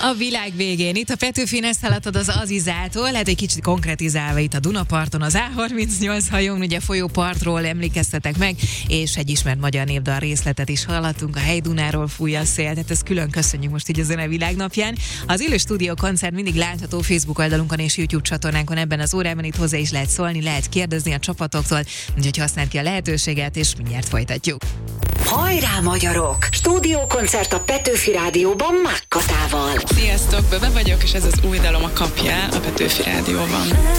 A világ végén. Itt a Petőfin, ezt hallottad az Azizától, lehet egy kicsit konkretizálva itt a Dunaparton, az A38 hajón, ugye folyópartról emlékeztetek meg, és egy ismert magyar népdal részletet is hallottunk, a Hely Dunáról fúj a szél, tehát ezt külön köszönjük most így a Zene Világnapján. Az élő stúdió koncert mindig látható Facebook oldalunkon és YouTube csatornánkon ebben az órában, itt hozzá is lehet szólni, lehet kérdezni a csapatoktól, úgyhogy használd ki a lehetőséget, és mindjárt folytatjuk. Hajrá, magyarok! Stúdiókoncert a Petőfi Rádióban Mág Katával. Sziasztok, Böbe vagyok, és ez az új dalom, a Kapjál a Petőfi Rádióban.